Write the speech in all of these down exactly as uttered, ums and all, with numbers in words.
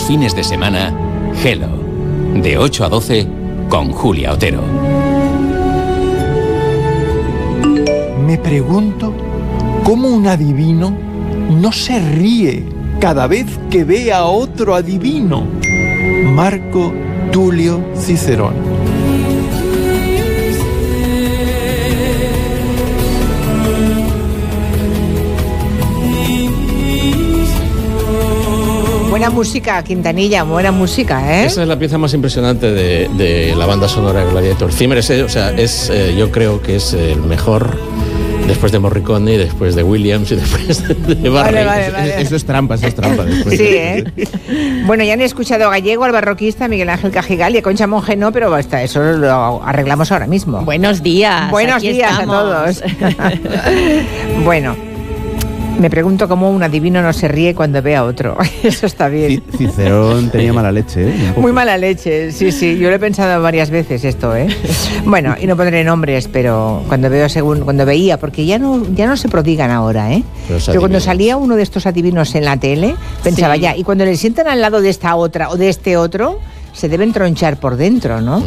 fines de semana, Hello, de ocho a doce, con Julia Otero. Me pregunto cómo un adivino no se ríe cada vez que ve a otro adivino. Marco Tulio Cicerón. Buena música, Quintanilla, buena música, ¿eh? Esa es la pieza más impresionante de, de la banda sonora de Gladiator. Zimmer es, o sea, es, eh, yo creo que es el mejor después de Morricone, después de Williams y después de, de Barry. Vale, vale, vale. Eso es trampa, eso es trampa. Después. Sí, ¿eh? Bueno, ya han escuchado a Gallego, al barroquista, a Miguel Ángel Cajigal y a Concha Monge, no, pero basta, eso lo arreglamos ahora mismo. Buenos días. Buenos días estamos. a todos. Bueno, me pregunto cómo un adivino no se ríe cuando ve a otro. Eso está bien. Cicerón tenía mala leche, ¿eh? Muy mala leche, sí, sí. Yo lo he pensado varias veces esto, ¿eh? Bueno, y no pondré nombres, pero cuando veo según cuando veía, porque ya no ya no se prodigan ahora, ¿eh? Pero, pero cuando salía uno de estos adivinos en la tele, pensaba sí. ya, y cuando le sientan al lado de esta otra o de este otro, se deben tronchar por dentro, ¿no?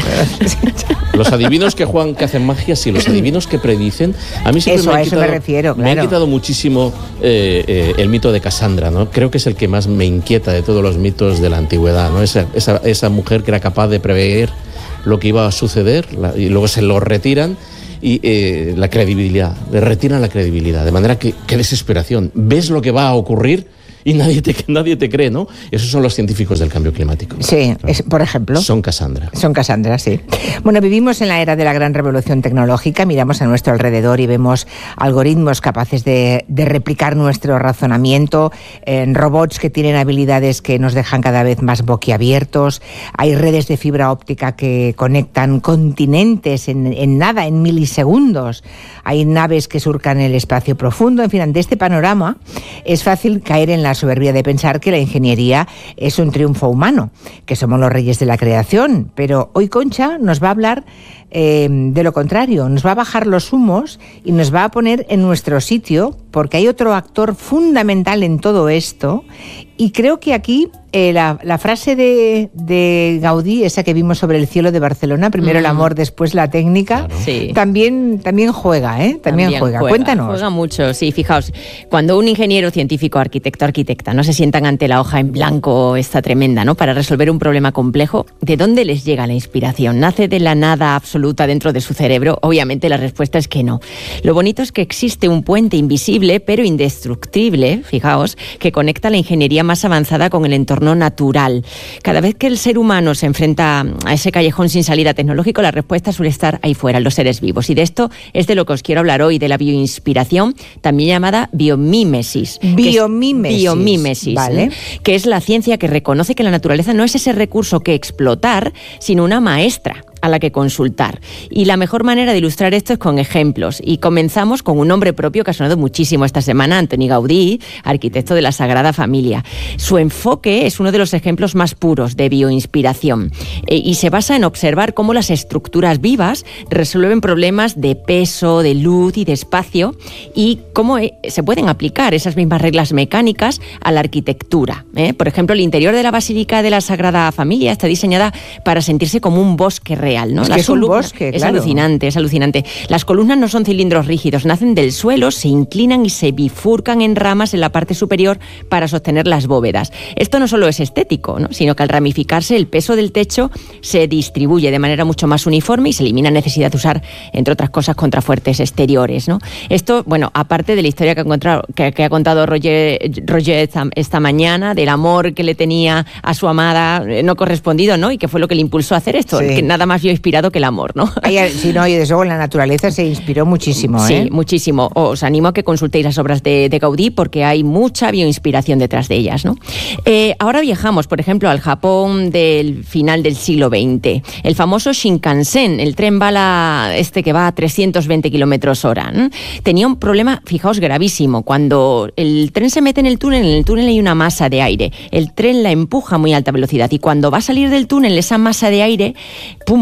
Uh-huh. Los adivinos que juegan, que hacen magia, sí, los adivinos que predicen. A mí siempre eso, me, a han eso quitado, me refiero, claro. Me ha quitado muchísimo eh, eh, el mito de Casandra, ¿no? Creo que es el que más me inquieta de todos los mitos de la antigüedad, ¿no? Esa, esa, esa mujer que era capaz de prever lo que iba a suceder la, y luego se lo retiran. Y eh, la credibilidad, le retiran la credibilidad, de manera que, qué desesperación. Ves lo que va a ocurrir y nadie te, nadie te cree, ¿no? Esos son los científicos del cambio climático. Sí, es, por ejemplo. Son Cassandra. Son Cassandra, sí. Bueno, vivimos en la era de la gran revolución tecnológica, miramos a nuestro alrededor y vemos algoritmos capaces de, de replicar nuestro razonamiento, en robots que tienen habilidades que nos dejan cada vez más boquiabiertos, hay redes de fibra óptica que conectan continentes en, en nada, en milisegundos, hay naves que surcan el espacio profundo, en fin, ante este panorama es fácil caer en la soberbia de pensar que la ingeniería es un triunfo humano, que somos los reyes de la creación, pero hoy Concha nos va a hablar eh, de lo contrario, nos va a bajar los humos y nos va a poner en nuestro sitio, porque hay otro actor fundamental en todo esto, y creo que aquí eh, la, la frase de, de Gaudí, esa que vimos sobre el cielo de Barcelona, primero mm. el amor, después la técnica, claro. sí. también, también juega, ¿eh? También, también juega. juega. Cuéntanos. Juega mucho, sí, fijaos, cuando un ingeniero científico, arquitecto, arquitecta, no se sientan ante la hoja en blanco esta tremenda, ¿no? Para resolver un problema complejo, ¿de dónde les llega la inspiración? ¿Nace de la nada absoluta dentro de su cerebro? Obviamente la respuesta es que no. Lo bonito es que existe un puente invisible, pero indestructible, fijaos, que conecta la ingeniería más avanzada con el entorno natural. Cada vez que el ser humano se enfrenta a ese callejón sin salida tecnológico, la respuesta suele estar ahí fuera, en los seres vivos. Y de esto es de lo que os quiero hablar hoy, de la bioinspiración, también llamada biomímesis. Biomímesis. Biomímesis, ¿vale? ¿eh? Que es la ciencia que reconoce que la naturaleza no es ese recurso que explotar, sino una maestra a la que consultar. Y la mejor manera de ilustrar esto es con ejemplos. Y comenzamos con un nombre propio que ha sonado muchísimo esta semana, Antoni Gaudí, arquitecto de la Sagrada Familia. Su enfoque es uno de los ejemplos más puros de bioinspiración e, y se basa en observar cómo las estructuras vivas resuelven problemas de peso, de luz y de espacio y cómo eh, se pueden aplicar esas mismas reglas mecánicas a la arquitectura. ¿eh? Por ejemplo, el interior de la Basílica de la Sagrada Familia está diseñada para sentirse como un bosque real. ¿no? Es, Las que es un bosque, es claro. alucinante, es alucinante. Las columnas no son cilindros rígidos, nacen del suelo, se inclinan y se bifurcan en ramas en la parte superior para sostener las bóvedas. Esto no solo es estético, ¿no? sino que al ramificarse el peso del techo se distribuye de manera mucho más uniforme y se elimina necesidad de usar, entre otras cosas, contrafuertes exteriores, ¿no? Esto, bueno, aparte de la historia que ha, encontrado, que, que ha contado Roger, Roger esta, esta mañana, del amor que le tenía a su amada eh, no correspondido, ¿no? Y que fue lo que le impulsó a hacer esto, sí. que nada más vio inspirado que el amor, ¿no? Sí, no, y desde luego la naturaleza se inspiró muchísimo, ¿eh? Sí, muchísimo. Os animo a que consultéis las obras de, de Gaudí porque hay mucha bioinspiración detrás de ellas, ¿no? Eh, ahora viajamos, por ejemplo, al Japón del final del siglo veinte. El famoso Shinkansen, el tren bala este que va a trescientos veinte kilómetros hora, ¿no? Tenía un problema, fijaos, gravísimo. Cuando el tren se mete en el túnel, en el túnel hay una masa de aire. El tren la empuja a muy alta velocidad y cuando va a salir del túnel, esa masa de aire, ¡pum!,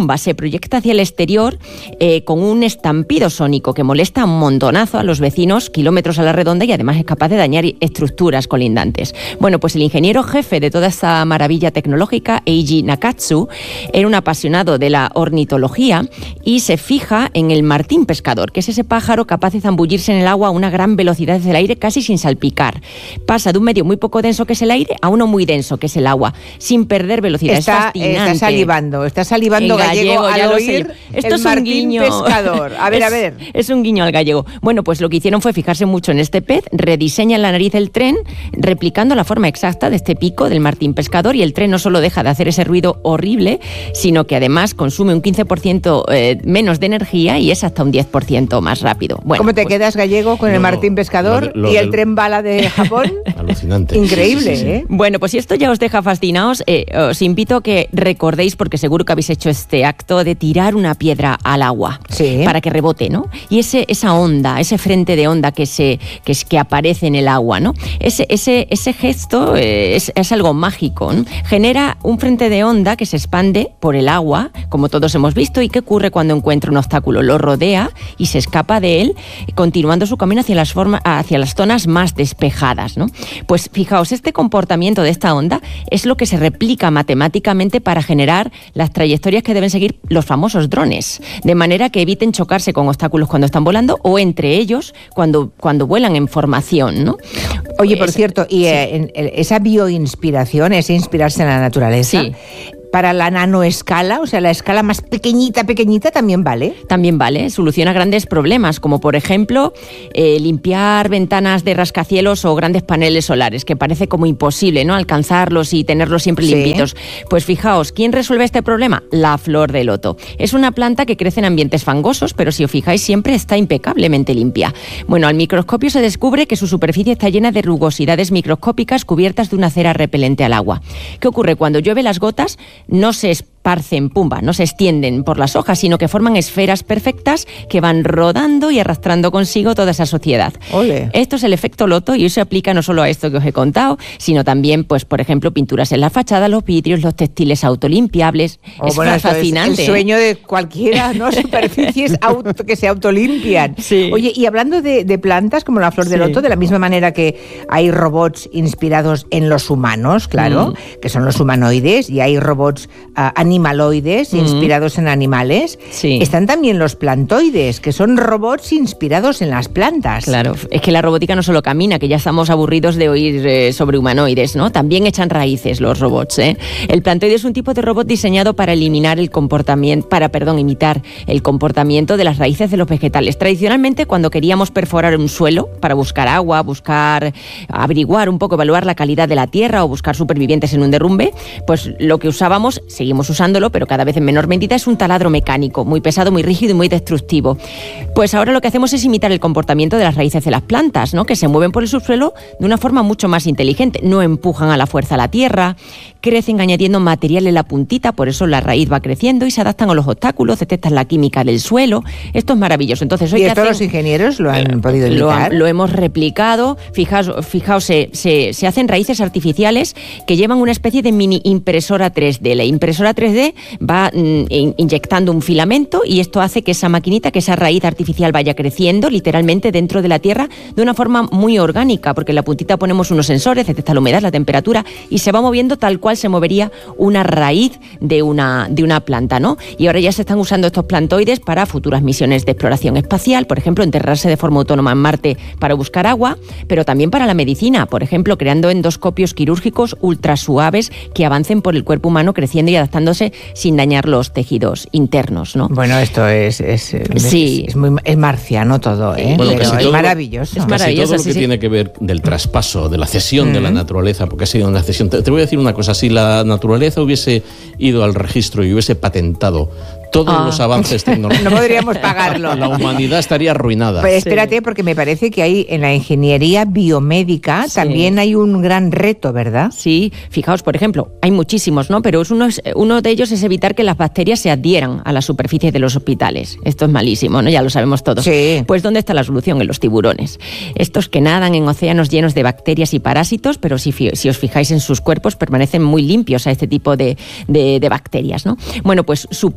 bomba se proyecta hacia el exterior eh, con un estampido sónico que molesta un montonazo a los vecinos kilómetros a la redonda y además es capaz de dañar estructuras colindantes. Bueno, pues el ingeniero jefe de toda esta maravilla tecnológica, Eiji Nakatsu, era un apasionado de la ornitología y se fija en el martín pescador, que es ese pájaro capaz de zambullirse en el agua a una gran velocidad desde el aire casi sin salpicar. Pasa de un medio muy poco denso que es el aire a uno muy denso que es el agua, sin perder velocidad. Está, es fascinante. Está salivando, está salivando el gallego, gallego al ya oír Esto el es martín un guiño. pescador. A ver, es, a ver. Es un guiño al gallego. Bueno, pues lo que hicieron fue fijarse mucho en este pez, rediseñan la nariz del tren, replicando la forma exacta de este pico del martín pescador, y el tren no solo deja de hacer ese ruido horrible, sino que además consume un quince por ciento eh, menos de energía y es hasta un diez por ciento más rápido. Bueno, ¿Cómo te pues, quedas, gallego, con no, el martín pescador lo de, lo y el del... tren bala de Japón? Alucinante. Increíble, Sí, sí, sí. ¿eh? Bueno, pues si esto ya os deja fascinados, eh, os invito a que recordéis, porque seguro que habéis hecho este acto de tirar una piedra al agua Sí. para que rebote, ¿no? Y ese, esa onda, ese frente de onda que se que, es, que aparece en el agua, ¿no? Ese, ese, ese gesto eh, es, es algo mágico, ¿no? Genera un frente de onda que se expande por el agua, como todos hemos visto, y ¿qué ocurre cuando encuentra un obstáculo? Lo rodea y se escapa de él, continuando su camino hacia las, forma, hacia las zonas más despejadas, ¿no? Pues fijaos, este comportamiento de esta onda es lo que se replica matemáticamente para generar las trayectorias que deben seguir los famosos drones, de manera que eviten chocarse con obstáculos cuando están volando o entre ellos cuando, cuando vuelan en formación, ¿no? Oye, por Es- cierto, y sí. eh, en- en esa bioinspiración, ese inspirarse en la naturaleza, Sí. para la nanoescala, o sea, la escala más pequeñita, pequeñita, también vale. También vale, soluciona grandes problemas, como por ejemplo eh, limpiar ventanas de rascacielos o grandes paneles solares, que parece como imposible, ¿no? Alcanzarlos y tenerlos siempre Sí. limpitos. Pues fijaos, ¿quién resuelve este problema? La flor de loto. Es una planta que crece en ambientes fangosos, pero si os fijáis siempre está impecablemente limpia. Bueno, al microscopio se descubre que su superficie está llena de rugosidades microscópicas cubiertas de una cera repelente al agua. ¿Qué ocurre? Cuando llueve las gotas no se esparcen, pumba, no se extienden por las hojas, sino que forman esferas perfectas que van rodando y arrastrando consigo toda esa suciedad. Ole. Esto es el efecto loto y eso se aplica no solo a esto que os he contado, sino también, pues, por ejemplo, pinturas en la fachada, los vidrios, los textiles autolimpiables. Oh, es bueno, esto fascinante. Es el ¿eh? sueño de cualquiera, ¿no? Superficies auto- que se autolimpian. Sí. Oye, y hablando de, de plantas como la flor de Sí. loto, de la misma manera que hay robots inspirados en los humanos, claro, Mm. que son los humanoides, y hay robots ah, animaloides Mm. inspirados en animales, Sí. están también los plantoides, que son robots inspirados en las plantas. Claro, es que la robótica no solo camina, que ya estamos aburridos de oír eh, sobre humanoides, ¿no? También echan raíces los robots, ¿eh? El plantoide es un tipo de robot diseñado para eliminar el comportamiento, para, perdón, imitar el comportamiento de las raíces de los vegetales. Tradicionalmente, cuando queríamos perforar un suelo para buscar agua, buscar, averiguar un poco, evaluar la calidad de la tierra o buscar supervivientes en un derrumbe, pues lo que usábamos, seguimos usándolo, pero cada vez en menor medida, es un taladro mecánico, muy pesado, muy rígido y muy destructivo. Pues ahora lo que hacemos es imitar el comportamiento de las raíces de las plantas, ¿no? Que se mueven por el subsuelo de una forma mucho más inteligente. No empujan a la fuerza a la tierra, crecen añadiendo material en la puntita, por eso la raíz va creciendo y se adaptan a los obstáculos, detectan la química del suelo. Esto es maravilloso. Entonces, hoy ¿Y ¿qué esto hacen? los ingenieros lo han podido Lo, imitar? han- lo hemos replicado. Fijaos, fijaos se, se, se hacen raíces artificiales que llevan una especie de mini impresora tres D. La impresora tres D va mm, in- inyectando un filamento y esto hace que esa maquinita, que esa raíz artificial vaya creciendo literalmente dentro de la tierra de una forma muy orgánica, porque en la puntita ponemos unos sensores, detecta la humedad, la temperatura y se va moviendo tal cual se movería una raíz de una, de una planta, ¿no? Y ahora ya se están usando estos plantoides para futuras misiones de exploración espacial, por ejemplo, enterrarse de forma autónoma en Marte para buscar agua, pero también para la medicina, por ejemplo, creando endoscopios quirúrgicos ultra suaves que avancen por el cuerpo humano creciendo y adaptándose sin dañar los tejidos internos, ¿no? Bueno, esto es, es, es- Sí. es, muy, es marciano todo, ¿eh? Bueno, Pero casi es todo- maravilloso. Es Casi maravilloso, todo lo sí, que sí. tiene que ver del traspaso, de la cesión de la naturaleza, porque ha sido una cesión. Te, te voy a decir una cosa, si la naturaleza hubiese ido al registro y hubiese patentado todos Ah. los avances tecnológicos, No podríamos pagarlo. la humanidad estaría arruinada. Pero espérate, porque me parece que hay en la ingeniería biomédica Sí. también hay un gran reto, ¿verdad? Sí, fijaos, por ejemplo, hay muchísimos, ¿no? Pero es uno, es- uno de ellos es evitar que las bacterias se adhieran a la superficie de los hospitales. Esto es malísimo, ¿no? Ya lo sabemos todos. Sí. Pues ¿dónde está la solución? En los tiburones. Estos que nadan en océanos llenos de bacterias y parásitos, pero si, fi- si os fijáis en sus cuerpos permanecen muy limpios a este tipo de, de- de bacterias, ¿no? Bueno, pues su piel está cubierta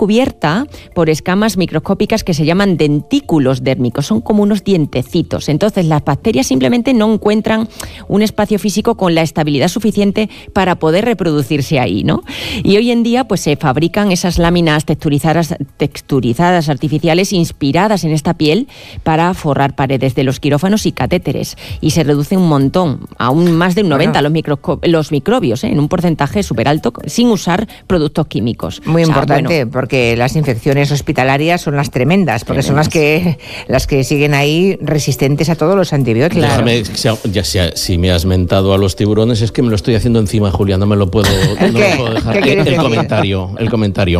cubierta por escamas microscópicas que se llaman dentículos dérmicos, son como unos dientecitos. Entonces las bacterias simplemente no encuentran un espacio físico con la estabilidad suficiente para poder reproducirse ahí, ¿no? Y hoy en día pues se fabrican esas láminas texturizadas, texturizadas artificiales inspiradas en esta piel para forrar paredes de los quirófanos y catéteres, y se reduce un montón, aún más de un noventa bueno. los, los microbios, ¿eh? en un porcentaje súper alto, sin usar productos químicos. Muy o sea, importante, bueno, porque las infecciones hospitalarias son las tremendas, porque tremendas. son las que las que siguen ahí resistentes a todos los antibióticos. Déjame, claro. ya sea, si me has mentado a los tiburones, es que me lo estoy haciendo encima, Julia, no me lo puedo, no ¿Qué? lo puedo dejar. ¿Qué el, el decir? comentario, el comentario.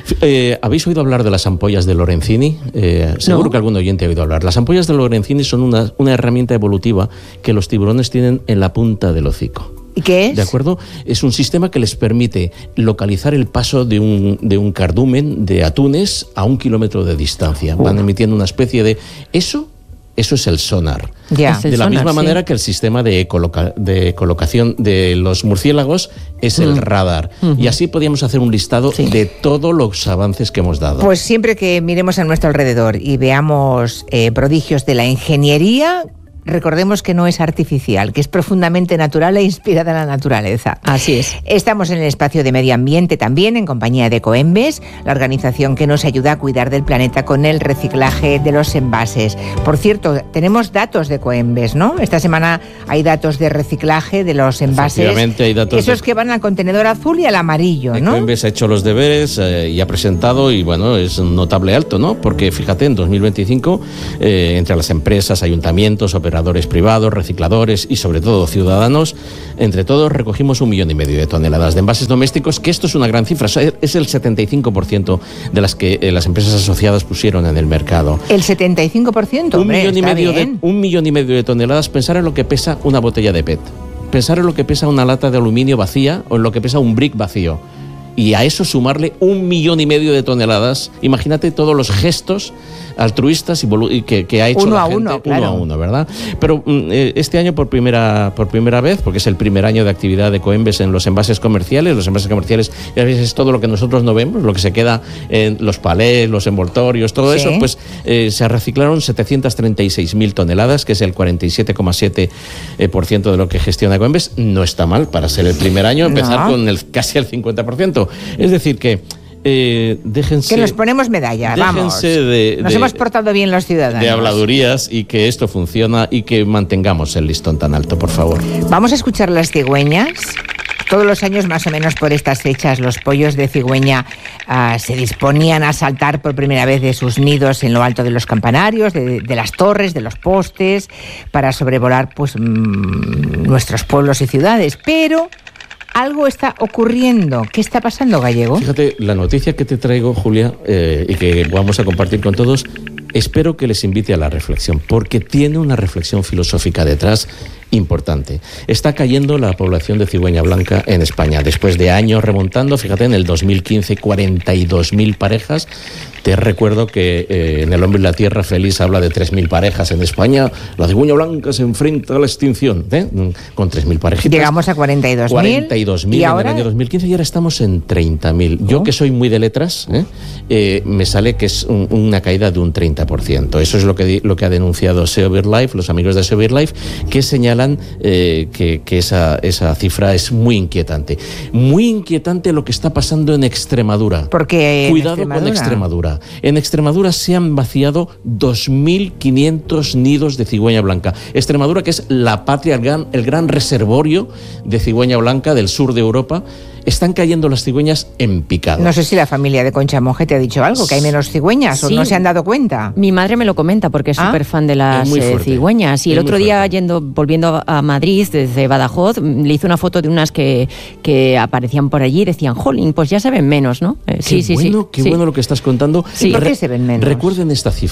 Eh, ¿Habéis oído hablar de las ampollas de Lorenzini? Eh, seguro no. que algún oyente ha oído hablar. Las ampollas de Lorenzini son una, una herramienta evolutiva que los tiburones tienen en la punta del hocico. ¿Y qué es? ¿De acuerdo? Es un sistema que les permite localizar el paso de un, de un cardumen de atunes a un kilómetro de distancia. Uh. Van emitiendo una especie de... Eso, eso es el sonar. Ya. De la sonar, misma sí. manera que el sistema de, coloca, de colocación de los murciélagos es mm. el radar. Mm-hmm. Y así podíamos hacer un listado sí. de todos los avances que hemos dado. Pues siempre que miremos a nuestro alrededor y veamos eh, prodigios de la ingeniería, recordemos que no es artificial, que es profundamente natural e inspirada en la naturaleza. Así es. Estamos en el espacio de medio ambiente también, en compañía de Ecoembes, la organización que nos ayuda a cuidar del planeta con el reciclaje de los envases. Por cierto, tenemos datos de Ecoembes, ¿no? Esta semana hay datos de reciclaje de los envases. Efectivamente, hay datos. Esos de... que van al contenedor azul y al amarillo, ¿no? Ecoembes ha hecho los deberes eh, y ha presentado, y bueno, es un notable alto, ¿no? Porque fíjate, en dos mil veinticinco, eh, entre las empresas, ayuntamientos, operadores privados, recicladores y sobre todo ciudadanos, entre todos recogimos un millón y medio de toneladas de envases domésticos, que esto es una gran cifra, es el setenta y cinco por ciento de las que eh, las empresas asociadas pusieron en el mercado. El setenta y cinco por ciento, un hombre, millón y está medio bien. de un millón y medio de toneladas. Pensar en lo que pesa una botella de P E T, pensar en lo que pesa una lata de aluminio vacía o en lo que pesa un brick vacío. Y a eso sumarle un millón y medio de toneladas. Imagínate todos los gestos altruistas y, y que, que ha hecho uno la a gente, uno, claro. uno a uno, ¿verdad? Pero eh, este año por primera por primera vez, porque es el primer año de actividad de Ecoembes en los envases comerciales, los envases comerciales y a veces es todo lo que nosotros no vemos, lo que se queda en los palés, los envoltorios, todo ¿Sí? eso, pues eh, se reciclaron setecientas treinta y seis mil toneladas, que es el cuarenta y siete coma siete por ciento de lo que gestiona Ecoembes. No está mal para ser el primer año empezar no. con el casi el cincuenta por ciento. Es decir que Eh, déjense, que nos ponemos medalla, vamos. De, nos de, hemos portado bien los ciudadanos. De habladurías y que esto funciona y que mantengamos el listón tan alto, por favor. Vamos a escuchar las cigüeñas. Todos los años, más o menos por estas fechas, los pollos de cigüeña uh, se disponían a saltar por primera vez de sus nidos en lo alto de los campanarios, de, de las torres, de los postes, para sobrevolar pues mmm, nuestros pueblos y ciudades. Pero algo está ocurriendo. ¿Qué está pasando, Gallego? Fíjate, la noticia que te traigo, Julia, eh, y que vamos a compartir con todos, espero que les invite a la reflexión, porque tiene una reflexión filosófica detrás importante. Está cayendo la población de cigüeña blanca en España. Después de años remontando, fíjate, en el dos mil quince, cuarenta y dos mil parejas. Te recuerdo que eh, en El hombre y la tierra, Félix habla de tres mil parejas en España. La cigüeña blanca se enfrenta a la extinción, ¿eh? Con tres mil parejitas. Llegamos a cuarenta y dos mil. cuarenta y dos mil en ahora... el año dos mil quince y ahora estamos en treinta mil. Yo, que soy muy de letras, ¿eh? Eh, me sale que es un, una caída de un treinta por ciento. Eso es lo que, lo que ha denunciado SEO BirdLife, los amigos de SEO BirdLife, que señalan eh, que, que esa, esa cifra es muy inquietante. Muy inquietante lo que está pasando en Extremadura. Porque Cuidado Extremadura. con Extremadura. En Extremadura se han vaciado dos mil quinientos nidos de cigüeña blanca. Extremadura, que es la patria, el gran, el gran reservorio de cigüeña blanca del sur de Europa. Están cayendo las cigüeñas en picado. No sé si la familia de Concha Monge te ha dicho algo, que hay menos cigüeñas, sí. o no se han dado cuenta. Mi madre me lo comenta porque es ¿Ah? súper fan de las eh, cigüeñas. Y es el otro día, yendo, volviendo a Madrid desde Badajoz, le hice una foto de unas que, que aparecían por allí y decían, jolín, pues ya se ven menos, ¿no? Eh, qué sí, sí, bueno, sí. Qué sí. bueno lo que estás contando. Sí. ¿Por qué se ven menos? Recuerden esta cifra.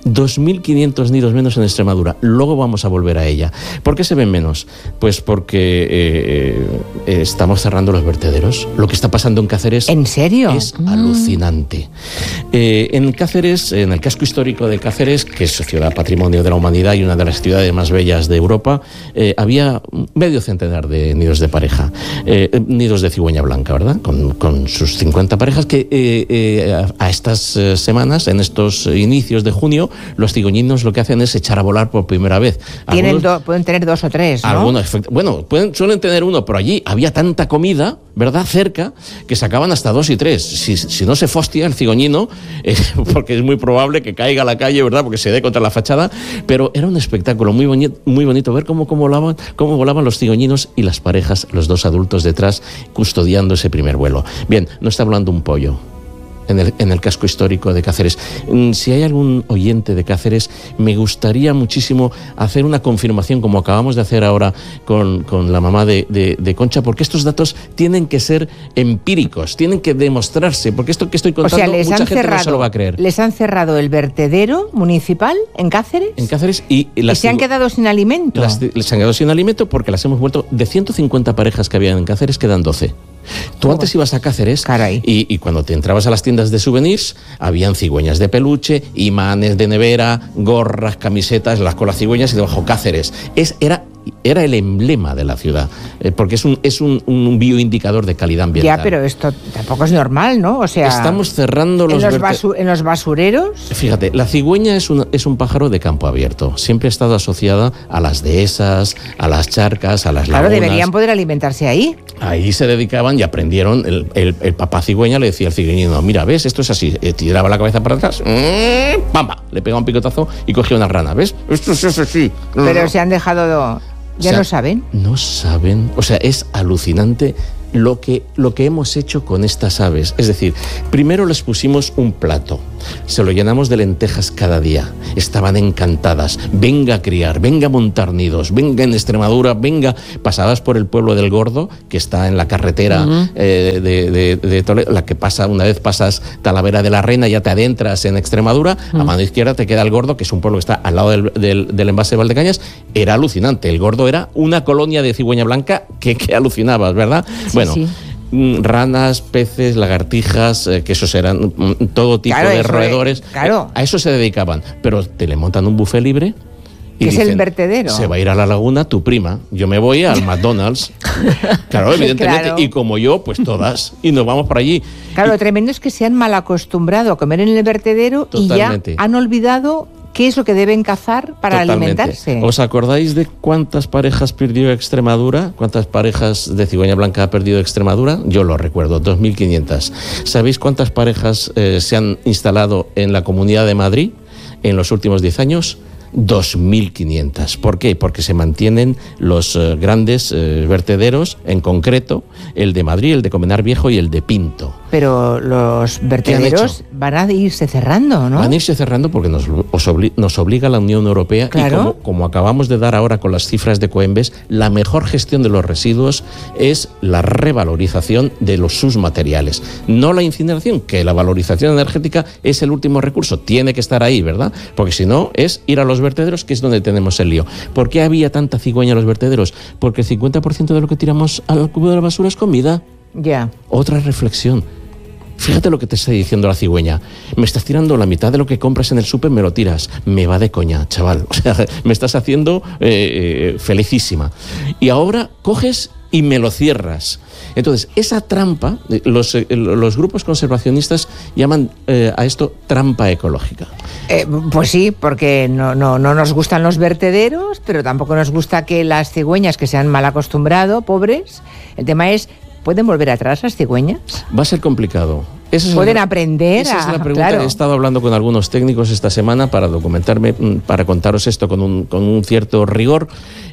dos mil quinientos nidos menos en Extremadura. Luego vamos a volver a ella. ¿Por qué se ven menos? Pues porque eh, eh, estamos cerrando los vertederos. Lo que está pasando en Cáceres... ¿En serio? Es mm. alucinante. Eh, en Cáceres, en el casco histórico de Cáceres, que es ciudad patrimonio de la humanidad y una de las ciudades más bellas de Europa, eh, había medio centenar de nidos de pareja. Eh, nidos de cigüeña blanca, ¿verdad? Con, con sus cincuenta parejas que eh, eh, a, a estas eh, semanas, en estos inicios de junio, los cigüeñinos lo que hacen es echar a volar por primera vez. Tienen Algunos, do, pueden tener dos o tres, ¿no? Algunos, bueno, pueden, suelen tener uno, pero allí había tanta comida, ¿verdad?, cerca, que sacaban hasta dos y tres. Si, si no se fostia el cigoñino, eh, porque es muy probable que caiga a la calle, ¿verdad?, porque se dé contra la fachada, pero era un espectáculo muy bonito, muy bonito ver cómo, cómo, volaban, cómo volaban los cigoñinos y las parejas, los dos adultos detrás, custodiando ese primer vuelo. Bien, no está hablando un pollo. En el, en el casco histórico de Cáceres. Si hay algún oyente de Cáceres, me gustaría muchísimo hacer una confirmación, como acabamos de hacer ahora con, con la mamá de, de, de Concha, porque estos datos tienen que ser empíricos, tienen que demostrarse, porque esto que estoy contando, o sea, les mucha han gente cerrado, no se lo va a creer. Les han cerrado el vertedero municipal en Cáceres. En Cáceres y, y, las, y se han quedado sin alimento. Las, les han quedado sin alimento porque las hemos vuelto, de ciento cincuenta parejas que había en Cáceres, quedan doce. Tú oh, antes ibas a Cáceres y, y cuando te entrabas a las tiendas de souvenirs habían cigüeñas de peluche, imanes de nevera, gorras, camisetas, las con las cigüeñas y debajo Cáceres. Es, era, era el emblema de la ciudad, eh, porque es un, es un, un bioindicador de calidad ambiental. Ya, pero esto tampoco es normal, ¿no? O sea, estamos cerrando los, ¿en los, basu en los basureros? Fíjate, la cigüeña es un, es un pájaro de campo abierto. Siempre ha estado asociada a las dehesas, a las charcas, a las claro, lagunas. Deberían poder alimentarse ahí. Ahí se dedicaban y aprendieron. El, el, el papá cigüeña le decía al cigüeñino: mira, ¿ves? Esto es así. Eh, tiraba la cabeza para atrás, mmm, ¡pamba! Le pegaba un picotazo y cogía una rana. ¿Ves? Esto es así. Pero se han dejado... ¿Ya o sea, no saben? No saben. O sea, es alucinante lo que, lo que hemos hecho con estas aves. Es decir, primero les pusimos un plato, se lo llenamos de lentejas cada día, estaban encantadas, venga a criar, venga a montar nidos, venga en Extremadura, venga, pasabas por el pueblo del Gordo, que está en la carretera uh-huh. eh, de, de, de Toledo, la que pasa, una vez pasas Talavera de la Reina, ya te adentras en Extremadura, uh-huh. a mano izquierda te queda el Gordo, que es un pueblo que está al lado del, del, del embalse de Valdecañas. Era alucinante, el Gordo era una colonia de cigüeña blanca que, que alucinabas, ¿verdad? Sí. Bueno, sí. ranas, peces, lagartijas, eh, que esos eran mm, todo tipo claro, de roedores. Es, claro. eh, a eso se dedicaban. Pero te le montan un buffet libre. Y dicen, es el vertedero. Se va a ir a la laguna tu prima. Yo me voy al McDonald's. Claro, evidentemente. Claro. Y como yo, pues todas. Y nos vamos por allí. Claro, y, lo tremendo es que se han mal acostumbrado a comer en el vertedero totalmente. Y ya han olvidado qué es lo que deben cazar para totalmente. Alimentarse. ¿Os acordáis de cuántas parejas perdió Extremadura? ¿Cuántas parejas de cigüeña blanca ha perdido Extremadura? Yo lo recuerdo, dos mil quinientas. ¿Sabéis cuántas parejas eh, se han instalado en la Comunidad de Madrid en los últimos diez años? dos mil quinientas. ¿Por qué? Porque se mantienen los eh, grandes eh, vertederos, en concreto el de Madrid, el de Comenar Viejo y el de Pinto. Pero los vertederos van a irse cerrando, ¿no? Van a irse cerrando porque nos, obli nos obliga la Unión Europea. Claro. Y como, como acabamos de dar ahora con las cifras de Coembes, la mejor gestión de los residuos es la revalorización de los sus materiales, no la incineración, que la valorización energética es el último recurso, tiene que estar ahí, ¿verdad? Porque si no, es ir a los vertederos, que es donde tenemos el lío. ¿Por qué había tanta cigüeña en los vertederos? Porque el cincuenta por ciento de lo que tiramos al cubo de la basura es comida. Ya. Yeah. Otra reflexión. Fíjate lo que te está diciendo la cigüeña. Me estás tirando la mitad de lo que compras en el súper, me lo tiras. Me va de coña, chaval. O sea, me estás haciendo eh, felicísima. Y ahora coges y me lo cierras. Entonces, esa trampa, los, los grupos conservacionistas llaman eh, a esto trampa ecológica. Eh, pues sí, porque no, no, no nos gustan los vertederos, pero tampoco nos gusta que las cigüeñas que se han mal acostumbrado, pobres. El tema es, ¿pueden volver atrás las cigüeñas? Va a ser complicado. Esa ¿Pueden la, aprender? Esa a, es la pregunta. Claro. He estado hablando con algunos técnicos esta semana para documentarme, para contaros esto con un, con un cierto rigor.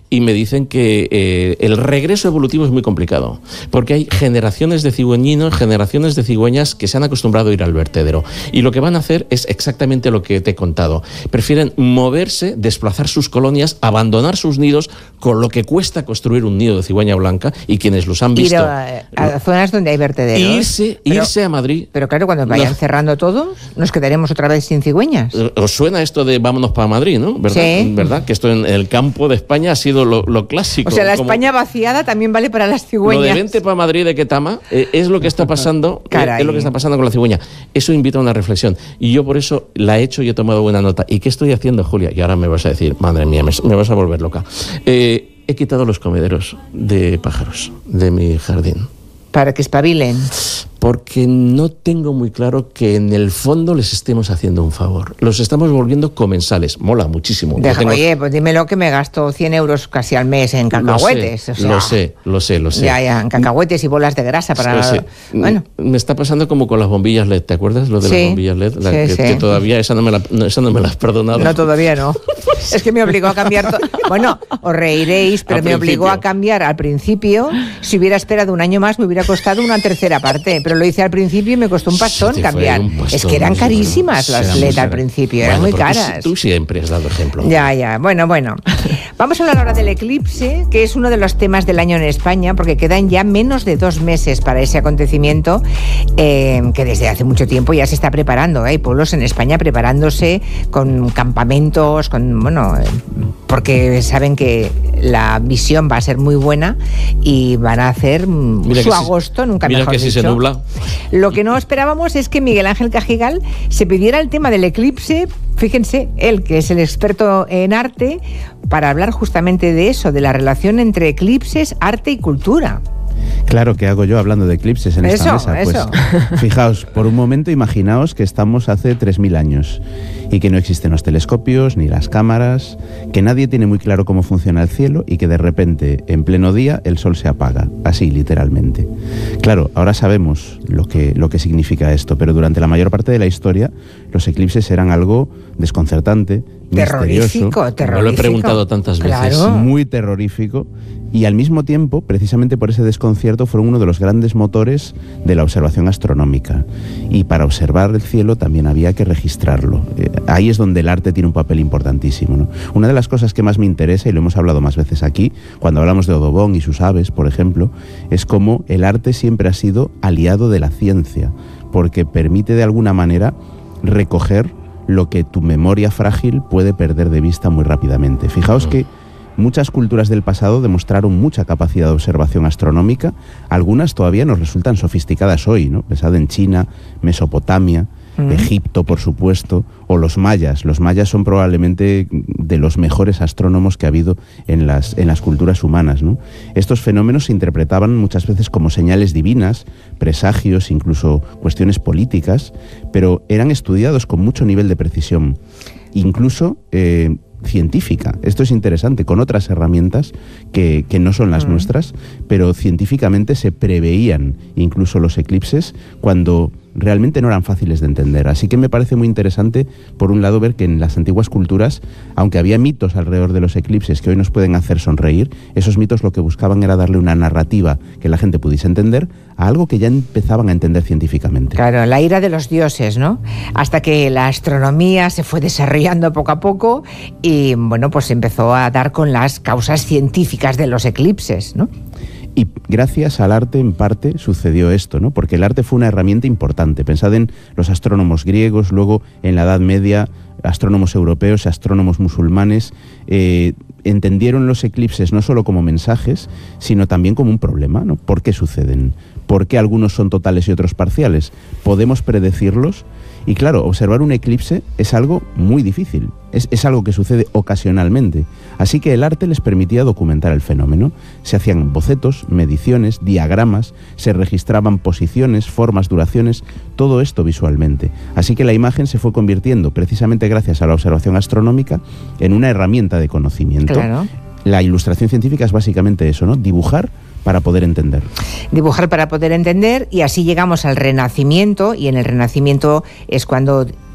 y me dicen que eh, el regreso evolutivo es muy complicado, porque hay generaciones de cigüeñinos, generaciones de cigüeñas que se han acostumbrado a ir al vertedero, y lo que van a hacer es exactamente lo que te he contado. Prefieren moverse, desplazar sus colonias, abandonar sus nidos, con lo que cuesta construir un nido de cigüeña blanca, y quienes los han visto... Ir a, a zonas donde hay vertederos. Irse, pero, irse a Madrid. Pero claro, cuando vayan no. cerrando todo, nos quedaremos otra vez sin cigüeñas. ¿Os suena esto de vámonos para Madrid, no? ¿Verdad? Sí. ¿Verdad? Que esto en el campo de España ha sido lo, lo clásico. O sea, la como... España vaciada también vale para las cigüeñas. Lo de vente para Madrid de Ketama eh, es lo que está pasando, eh, es lo que está pasando con la cigüeña. Eso invita a una reflexión. Y yo por eso la he hecho y he tomado buena nota. ¿Y qué estoy haciendo, Julia? Y ahora me vas a decir, madre mía, me, me vas a volver loca. Eh, he quitado los comederos de pájaros de mi jardín. Para que espabilen. Porque no tengo muy claro que en el fondo les estemos haciendo un favor. Los estamos volviendo comensales. Mola muchísimo. Deja, tengo... Oye, pues dímelo que me gasto cien euros casi al mes en cacahuetes. Lo sé, o sea, lo sé, lo sé, lo sé. Ya, ya, en cacahuetes y bolas de grasa para... Sí, sí. Bueno. Me está pasando como con las bombillas L E D, ¿te acuerdas? Lo de sí, las bombillas L E D, la, sí, que, sí. que todavía esa no, me la, no, esa no me la has perdonado. No, todavía no. Es que me obligó a cambiar... To... Bueno, os reiréis, pero al me principio. obligó a cambiar al principio. Si hubiera esperado un año más, me hubiera costado una tercera parte. Pero lo hice al principio y me costó un pastón Sí, cambiar. un pastón, es que eran carísimas sí, las eran L E D muy al caras. principio, Bueno, eran muy pero tú- caras. Tú, siempre has dado ejemplo. Ya, ya. Bueno, bueno. Vamos a hablar ahora del eclipse, que es uno de los temas del año en España, porque quedan ya menos de dos meses para ese acontecimiento, eh, que desde hace mucho tiempo ya se está preparando. ¿eh? Hay pueblos en España preparándose con campamentos, con bueno, eh, porque saben que la visión va a ser muy buena y van a hacer mm, Mira su que si- agosto, nunca mira mejor que si dicho. se nubla. Lo que no esperábamos es que Miguel Ángel Cajigal se pidiera el tema del eclipse, fíjense, él que es el experto en arte, para hablar justamente de eso, de la relación entre eclipses, arte y cultura. Claro, ¿qué hago yo hablando de eclipses en esta Eso, mesa? eso. Pues fijaos, por un momento imaginaos que estamos hace tres mil años y que no existen los telescopios ni las cámaras, que nadie tiene muy claro cómo funciona el cielo y que de repente, en pleno día, el sol se apaga, así literalmente. Claro, ahora sabemos lo que, lo que significa esto, pero durante la mayor parte de la historia los eclipses eran algo desconcertante, Terrorífico, misterioso, terrorífico. Me lo he preguntado tantas veces. Claro. muy terrorífico, y al mismo tiempo, precisamente por ese desconcierto, fueron uno de los grandes motores de la observación astronómica. Y para observar el cielo también había que registrarlo. Eh, ahí es donde el arte tiene un papel importantísimo, ¿no? Una de las cosas que más me interesa, y lo hemos hablado más veces aquí, cuando hablamos de Audubon y sus aves, por ejemplo, es cómo el arte siempre ha sido aliado de la ciencia, porque permite de alguna manera recoger lo que tu memoria frágil puede perder de vista muy rápidamente. Fijaos que muchas culturas del pasado demostraron mucha capacidad de observación astronómica, algunas todavía nos resultan sofisticadas hoy, ¿no? Pensad en China, Mesopotamia, mm. Egipto, por supuesto, o los mayas. Los mayas son probablemente de los mejores astrónomos que ha habido en las, en las culturas humanas, ¿no? Estos fenómenos se interpretaban muchas veces como señales divinas, presagios, incluso cuestiones políticas, pero eran estudiados con mucho nivel de precisión. Incluso... Eh, científica. Esto es interesante, con otras herramientas que, que no son las mm. nuestras, pero científicamente se preveían incluso los eclipses cuando realmente no eran fáciles de entender. Así que me parece muy interesante, por un lado, ver que en las antiguas culturas, aunque había mitos alrededor de los eclipses que hoy nos pueden hacer sonreír, esos mitos lo que buscaban era darle una narrativa que la gente pudiese entender a algo que ya empezaban a entender científicamente. Claro, la ira de los dioses, ¿no? Hasta que la astronomía se fue desarrollando poco a poco y, bueno, pues empezó a dar con las causas científicas de los eclipses, ¿no? Y gracias al arte, en parte, sucedió esto, ¿no? Porque el arte fue una herramienta importante. Pensad en los astrónomos griegos, luego en la Edad Media, astrónomos europeos, astrónomos musulmanes, eh, entendieron los eclipses no solo como mensajes, sino también como un problema, ¿no? ¿Por qué suceden? ¿Por qué algunos son totales y otros parciales? ¿Podemos predecirlos? Y claro, observar un eclipse es algo muy difícil, es, es algo que sucede ocasionalmente. Así que el arte les permitía documentar el fenómeno. Se hacían bocetos, mediciones, diagramas, se registraban posiciones, formas, duraciones, todo esto visualmente. Así que la imagen se fue convirtiendo, precisamente gracias a la observación astronómica, en una herramienta de conocimiento. Claro. La ilustración científica es básicamente eso, ¿no? Dibujar para poder entender. Dibujar para poder entender, y así llegamos al Renacimiento, y en el Renacimiento es cuando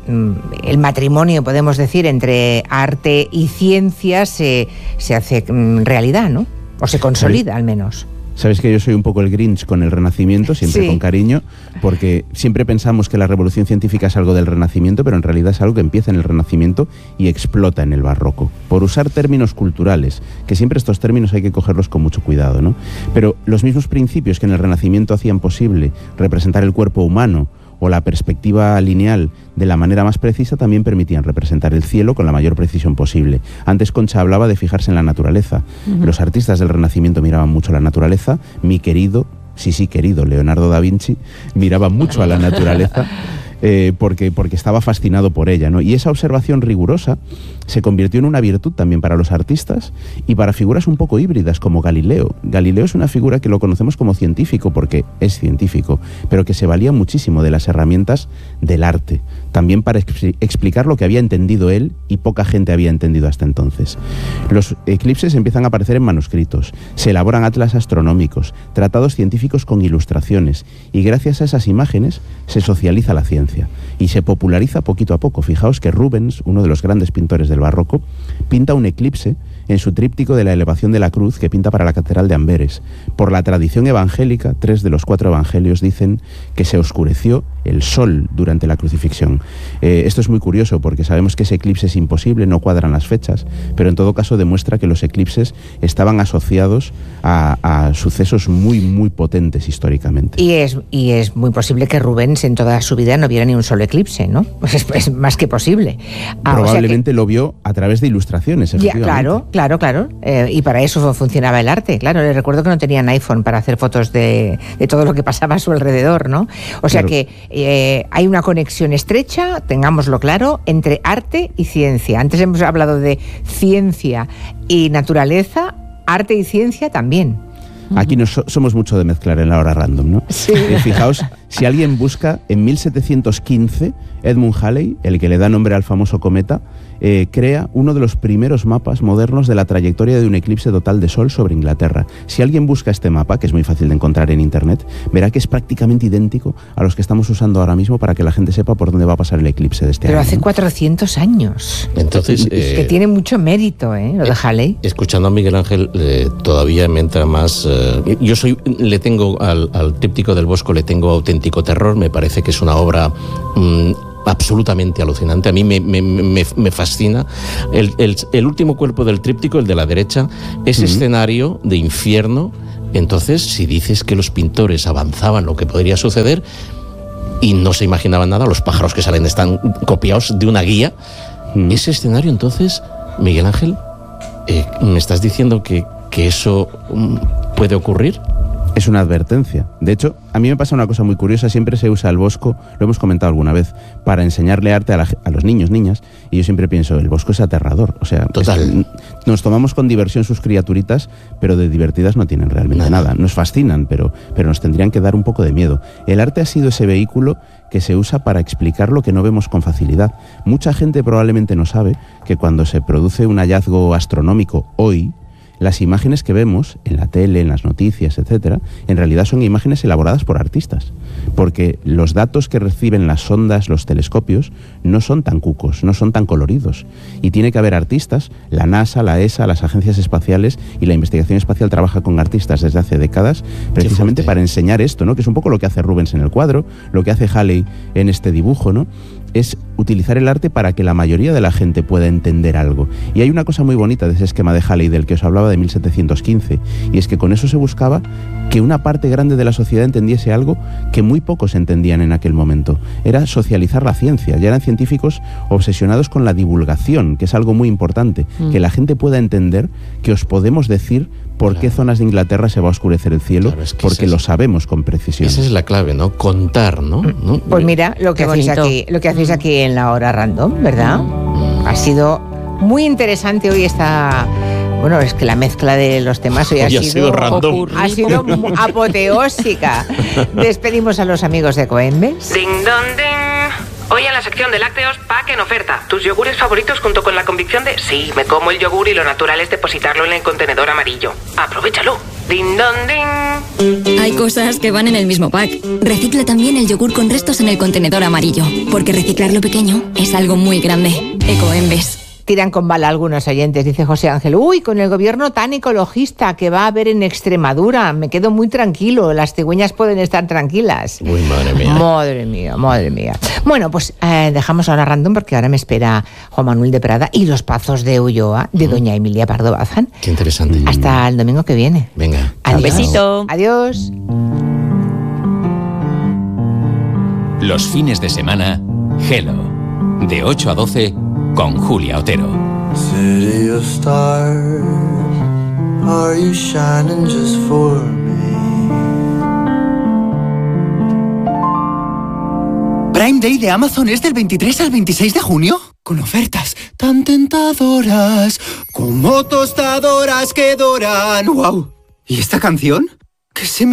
el matrimonio, podemos decir, entre arte y ciencia se, se hace realidad, ¿no? O se consolida, al menos. Sabes que yo soy un poco el Grinch con el Renacimiento, siempre sí. con cariño, porque siempre pensamos que la revolución científica es algo del Renacimiento, pero en realidad es algo que empieza en el Renacimiento y explota en el Barroco. Por usar términos culturales, que siempre estos términos hay que cogerlos con mucho cuidado, ¿no? Pero los mismos principios que en el Renacimiento hacían posible representar el cuerpo humano o la perspectiva lineal de la manera más precisa, también permitían representar el cielo con la mayor precisión posible. Antes Concha hablaba de fijarse en la naturaleza. Uh-huh. Los artistas del Renacimiento miraban mucho la naturaleza. Mi querido, sí, sí, querido, Leonardo da Vinci miraba mucho a la naturaleza. Eh, porque, porque estaba fascinado por ella, ¿no? Y esa observación rigurosa se convirtió en una virtud también para los artistas y para figuras un poco híbridas como Galileo. Galileo es una figura que lo conocemos como científico porque es científico, pero que se valía muchísimo de las herramientas del arte, también para ex- explicar lo que había entendido él y poca gente había entendido hasta entonces. Los eclipses empiezan a aparecer en manuscritos, se elaboran atlas astronómicos, tratados científicos con ilustraciones, y gracias a esas imágenes se socializa la ciencia y se populariza poquito a poco. Fijaos que Rubens, uno de los grandes pintores del barroco, pinta un eclipse en su tríptico de la elevación de la cruz que pinta para la catedral de Amberes. Por la tradición evangélica, tres de los cuatro evangelios dicen que se oscureció el sol durante la crucifixión. Eh, esto es muy curioso porque sabemos que ese eclipse es imposible, no cuadran las fechas, pero en todo caso demuestra que los eclipses estaban asociados a, a sucesos muy, muy potentes históricamente. Y es, y es muy posible que Rubens en toda su vida no viera ni un solo eclipse, ¿no? Pues es, es más que posible. Ah, Probablemente o sea que, lo vio a través de ilustraciones, efectivamente. Ya, claro, claro, claro. Eh, y para eso funcionaba el arte. Claro, les recuerdo que no tenían iPhone para hacer fotos de, de todo lo que pasaba a su alrededor, ¿no? O sea claro. que eh, hay una conexión estrecha, tengámoslo claro, entre arte y ciencia. Antes hemos hablado de ciencia y naturaleza, arte y ciencia también. Aquí nos so- somos mucho de mezclar en la hora random, ¿no? Sí. Eh, fijaos, si alguien busca, en mil setecientos quince, Edmund Halley, el que le da nombre al famoso cometa, eh, crea uno de los primeros mapas modernos de la trayectoria de un eclipse total de Sol sobre Inglaterra. Si alguien busca este mapa, que es muy fácil de encontrar en Internet, verá que es prácticamente idéntico a los que estamos usando ahora mismo para que la gente sepa por dónde va a pasar el eclipse de este Pero año. Pero hace ¿no? cuatrocientos años. Entonces, que eh, tiene mucho mérito, ¿eh? Lo de Halley. Escuchando a Miguel Ángel, eh, todavía me entra más... Eh, yo soy, le tengo al, al Tríptico del Bosco, le tengo auténtico terror. Me parece que es una obra... Mmm, absolutamente alucinante. A mí me, me, me, me fascina. El, el, el último cuerpo del tríptico, el de la derecha, ese uh-huh. escenario de infierno. Entonces, si dices que los pintores avanzaban lo que podría suceder y no se imaginaban nada, los pájaros que salen están copiados de una guía, uh-huh. ese escenario, entonces, Miguel Ángel, eh, ¿me estás diciendo que, que eso um, puede ocurrir? Es una advertencia. De hecho, a mí me pasa una cosa muy curiosa. Siempre se usa el Bosco, lo hemos comentado alguna vez, para enseñarle arte a, la, a los niños, niñas, y yo siempre pienso, el Bosco es aterrador. O sea, Total. Es, nos tomamos con diversión sus criaturitas, pero de divertidas no tienen realmente nada. nada. Nos fascinan, pero, pero nos tendrían que dar un poco de miedo. El arte ha sido ese vehículo que se usa para explicar lo que no vemos con facilidad. Mucha gente probablemente no sabe que cuando se produce un hallazgo astronómico hoy, las imágenes que vemos en la tele, en las noticias, etcétera, en realidad son imágenes elaboradas por artistas, porque los datos que reciben las sondas, los telescopios, no son tan cucos, no son tan coloridos, y tiene que haber artistas. La NASA, la E S A, las agencias espaciales y la investigación espacial trabaja con artistas desde hace décadas, precisamente para enseñar esto, ¿no? Que es un poco lo que hace Rubens en el cuadro, lo que hace Halley en este dibujo, ¿no? Es utilizar el arte para que la mayoría de la gente pueda entender algo. Y hay una cosa muy bonita de ese esquema de Halley del que os hablaba de mil setecientos quince, y es que con eso se buscaba que una parte grande de la sociedad entendiese algo que muy pocos entendían en aquel momento. Era socializar la ciencia. Ya eran científicos obsesionados con la divulgación, que es algo muy importante, mm. que la gente pueda entender que os podemos decir por claro. qué zonas de Inglaterra se va a oscurecer el cielo, claro, es que porque lo sabemos con precisión. Esa es la clave, ¿no? Contar, ¿no? ¿no? Pues mira, lo que hacéis aquí, lo que hacéis aquí en la hora random, ¿verdad? Mm. Ha sido muy interesante hoy esta... Bueno, es que la mezcla de los temas hoy, hoy ha, sido, sido random. Ha sido apoteósica. Despedimos a los amigos de Coembes. Ding dong ding. Hoy en la sección de lácteos, pack en oferta. Tus yogures favoritos junto con la convicción de sí, me como el yogur y lo natural es depositarlo en el contenedor amarillo. Aprovechalo. Ding dong ding. Hay cosas que van en el mismo pack. Recicla también el yogur con restos en el contenedor amarillo, porque reciclar lo pequeño es algo muy grande. Ecoembes. Tiran con bala algunos oyentes, dice José Ángel. Uy, con el gobierno tan ecologista que va a haber en Extremadura, me quedo muy tranquilo, las cigüeñas pueden estar tranquilas. Uy, madre mía. Madre mía, madre mía. Bueno, pues eh, dejamos ahora random porque ahora me espera Juan Manuel de Prada y los Pazos de Ulloa de doña Emilia Pardo Bazán. Qué interesante. Hasta el domingo que viene. Venga. Adiós. Un besito. Adiós. Los fines de semana, Hello, de ocho a doce, con Julia Otero. City of stars, are you shining just for me? Prime Day de Amazon es del veintitrés al veintiséis de junio, con ofertas tan tentadoras como tostadoras que doran. ¡Wow! ¿Y esta canción? ¿Qué se me